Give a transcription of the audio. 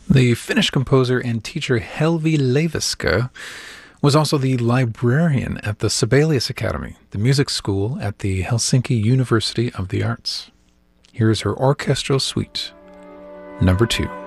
The Finnish composer and teacher Helvi Leiviskä was also the librarian at the Sibelius Academy, the music school at the Helsinki University of the Arts. Here is her orchestral suite, number 2.